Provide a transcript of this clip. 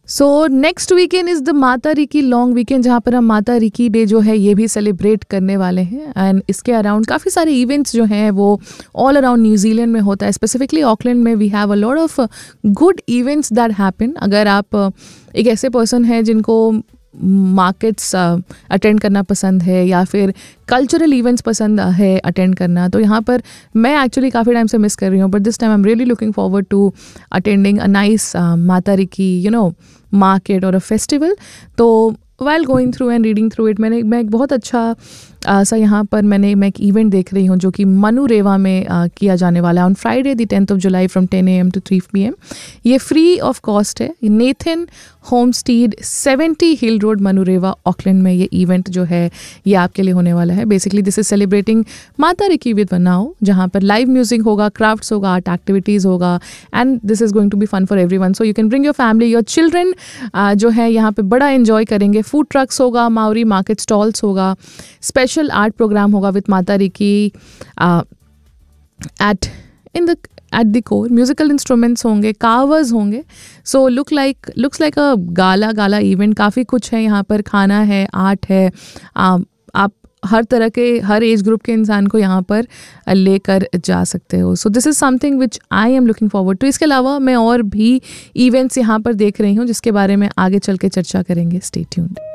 So next weekend is the माता Ricky long weekend, जहाँ पर हम माता रिकी डे जो है ये भी सेलिब्रेट करने वाले हैं। एंड इसके अराउंड काफ़ी सारे इवेंट्स जो हैं वो ऑल अराउंड न्यूजीलैंड में होता है। स्पेसिफिकली ऑकलैंड में we have a lot of good events that happen. अगर आप एक ऐसे पर्सन हैं जिनको मार्केट्स अटेंड करना पसंद है या फिर कल्चरल इवेंट्स पसंद है अटेंड करना, तो यहाँ पर मैं एक्चुअली काफ़ी टाइम से मिस कर रही हूँ, but this time I am really looking forward to attending a nice माता रिकी मार्केट और अ फेस्टिवल। तो while going through and reading through it मैं एक बहुत अच्छा सा यहाँ पर मैं एक इवेंट देख रही हूँ जो कि मनुरेवा में किया जाने वाला है on Friday the 10th of July from 10 AM to 3 PM। ये फ्री ऑफ कॉस्ट है। नेथन होमस्टीड 70 हिल रोड मनुरेवा ऑकलैंड में ये इवेंट जो है ये आपके लिए होने वाला है। बेसिकली दिस इज सेलिब्रेटिंग माता रिकी विद वनाओ, जहाँ पर लाइव म्यूजिक होगा, क्राफ्ट्स होगा, आर्ट एक्टिविटीज़ होगा, and this is going to be fun for everyone. So you can bring your family, your children जो है यहाँ पे बड़ा एंजॉय करेंगे। फूड ट्रक्स होगा, मावरी मार्केट स्टॉल्स होगा, स्पेशल आर्ट प्रोग्राम होगा विद माता Ricky at the core, musical instruments होंगे, कावर्स होंगे। सो लुक्स लाइक अ गाला इवेंट। काफ़ी कुछ है यहाँ पर, खाना है, आर्ट है, आप हर तरह के हर एज ग्रुप के इंसान को यहाँ पर लेकर जा सकते हो। So this is something which I am looking forward to. इसके अलावा मैं और भी इवेंट्स यहाँ पर देख रही हूँ जिसके बारे में आगे चल के चर्चा करेंगे। Stay tuned.